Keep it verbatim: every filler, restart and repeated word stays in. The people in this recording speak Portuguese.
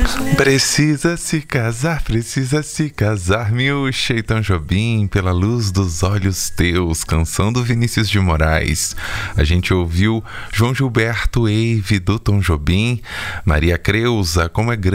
Precisa se casar, precisa se casar, Miúcha e Tom Jobim, pela luz dos olhos teus, canção do Vinícius de Moraes. A gente ouviu João Gilberto Eive, do Tom Jobim, Maria Creuza, como é grande